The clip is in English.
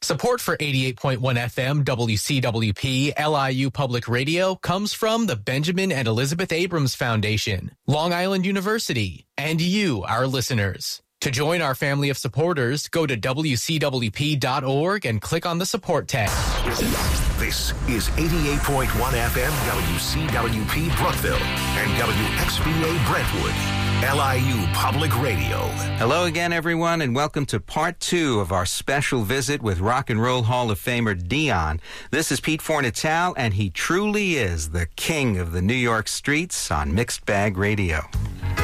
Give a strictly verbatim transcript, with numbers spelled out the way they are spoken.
Support for eighty-eight point one F M W C W P L I U Public Radio comes from the Benjamin and Elizabeth Abrams Foundation, Long Island University, and you, our listeners. To join our family of supporters, go to W C W P dot org and click on the support tab. This is eighty-eight point one F M W C W P Brookville and W X B A Brentwood, L I U Public Radio. Hello again, everyone, and welcome to part two of our special visit with Rock and Roll Hall of Famer Dion. This is Pete Fornatale, and he truly is the king of the New York streets on Mixed Bag Radio.